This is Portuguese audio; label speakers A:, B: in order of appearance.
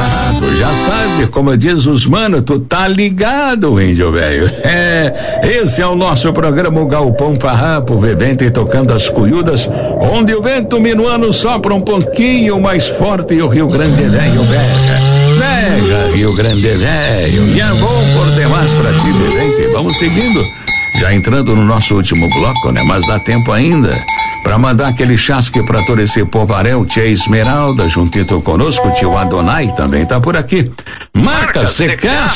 A: Tu já sabe, como diz os mano, tu tá ligado, índio velho. Esse é o nosso programa o Galpão Farrapo, bebendo e tocando as cuiudas, onde o vento minuano sopra um pouquinho mais forte e o Rio Grande Velho pega, Rio Grande Velho, e é bom por demais pra ti, bebente. Vamos seguindo, já entrando no nosso último bloco, né? Mas dá tempo ainda pra mandar aquele chasque pra todo esse povarel. Tia Esmeralda, juntito conosco, tio Adonai também tá por aqui. Marcas de